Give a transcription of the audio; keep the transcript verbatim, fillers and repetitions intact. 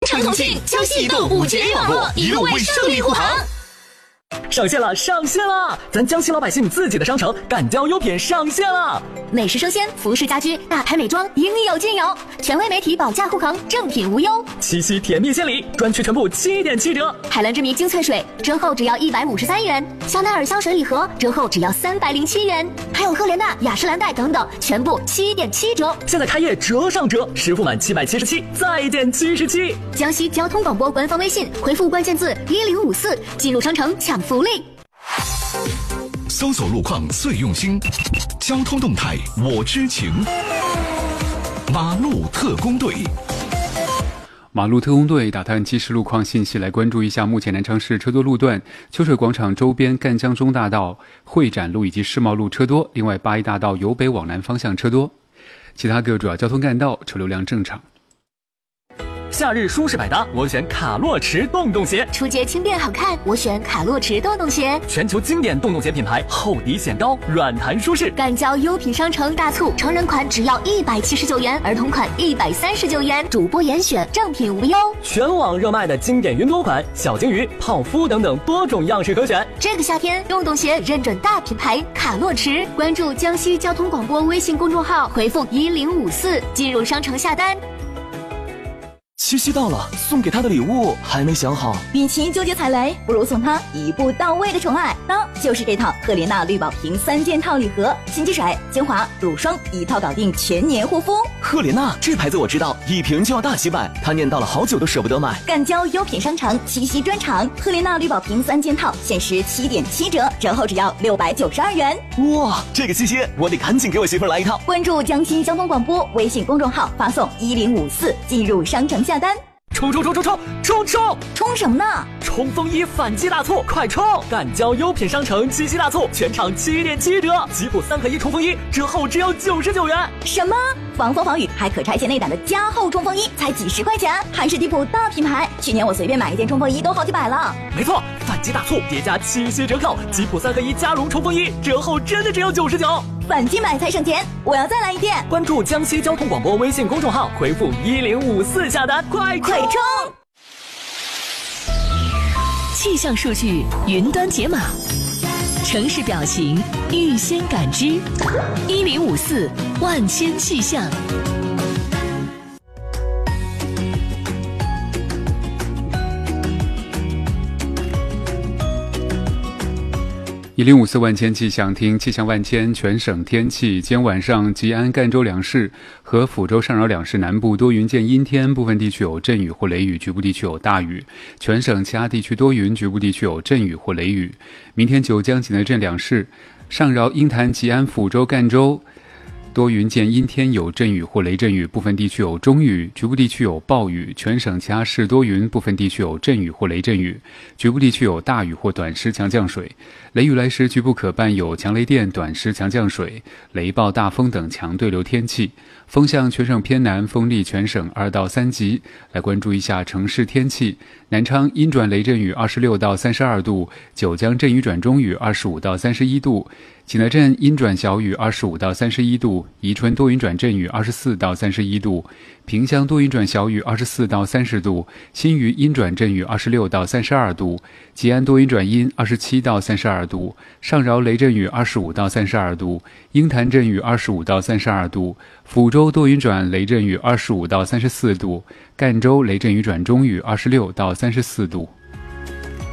长通讯、江西移动五 G A 网络一路为胜利护航。 上线了，上线了！咱江西老百姓自己的商城干胶优品上线了， 美食生鲜、服饰家居、大牌美妆应有尽有，权威媒体保价护航，正品无忧。 七夕甜蜜献礼，专区全部七点七折。 海蓝之谜精粹水折后只要一百五十三元，香奈儿香水礼盒折后只要三百零七元，还有赫莲娜、雅诗兰黛等等，全部七点七折。 现在开业折上折，实付满七百七十七再减七十七。 江西交通广播官方微信回复关键字一零五四，进入商城抢福利。 搜索路况最用心，交通动态我知情。马路特工队， 马路特工队打探即时路况信息，来关注一下目前南昌市车多路段秋水广场周边赣江中大道、会展路以及世贸路车多，另外八一大道由北往南方向车多，其他各主要交通干道车流量正常。 夏日舒适百搭，我选卡洛驰洞洞鞋； 出街轻便好看，我选卡洛驰洞洞鞋。 全球经典洞洞鞋品牌，厚底显高，软弹舒适。 赣胶优品商城大促，成人款只要一百七十九元，儿童款一百三十九元，主播严选，正品无忧。 全网热卖的经典云朵款、小鲸鱼、泡芙等等多种样式可选。 这个夏天，洞洞鞋认准大品牌卡洛驰，关注江西交通广播微信公众号，回复一零五四进入商城下单。 七夕到了，送给他的礼物还没想好。 与其纠结踩雷，不如送他一步到位的宠爱，那就是这套赫莲娜绿宝瓶三件套礼盒，洗洁水、精华、乳霜一套搞定全年护肤。 赫莲娜这牌子我知道，一瓶就要大几百，他念叨了好久都舍不得买。 赣胶优品商城七夕专场，赫莲娜绿宝瓶三件套限时七点七折，折后只要六百九十二元。 哇，这个七夕我得赶紧给我媳妇来一套。 关注江西交通广播微信公众号，发送一零五四进入商城下单。 冲冲冲冲冲冲冲冲什么呢？ 冲锋衣反季大促，快冲！赣胶优品商城七夕大促，全场七点七折，吉普三合一冲锋衣折后只要九十九元。 什么？防风防雨还可拆卸内胆的加厚冲锋衣才几十块钱，还是迪普大品牌。去年我随便买一件冲锋衣都好几百了。 没错，反季大促叠加七夕折扣，吉普三合一加绒冲锋衣折后真的只有九十九。 反季买才省钱，我要再来一件。 关注江西交通广播微信公众号，回复一零五四下单，快快冲！ 气象数据云端解码，城市表情预先感知，一零五四万千气象。 一零五四万千气象，听气象万千，全省天气。今天晚上，吉安、赣州两市和抚州上饶两市南部多云见阴天，部分地区有阵雨或雷雨，局部地区有大雨。全省其他地区多云，局部地区有阵雨或雷雨。明天九江、济南镇两市、上饶、鹰潭、吉安、抚州、赣州多云见阴天，有阵雨或雷阵雨，部分地区有中雨，局部地区有暴雨。全省其他市多云，部分地区有阵雨或雷阵雨，局部地区有大雨或短时强降水。雷雨来时，局部可伴有强雷电、短时强降水、雷暴、大风等强对流天气。风向全省偏南，风力全省二到三级。来关注一下城市天气：南昌阴转雷阵雨二十六到三十二度，九江阵雨转中雨二十五到三十一度，济南镇阴转小雨二十五到三十一度，宜春多云转阵雨二十四到三十一度，萍乡多云转小雨二十四到三十度，新余阴转阵雨二十六到三十二度，吉安多云转阴二十七到三十二度，上饶雷阵雨二十五到三十二度，鹰潭阵雨二十五到三十二度，抚州多云转雷阵雨二十五到三十四度，赣州雷阵雨转中雨二十六到三十四度。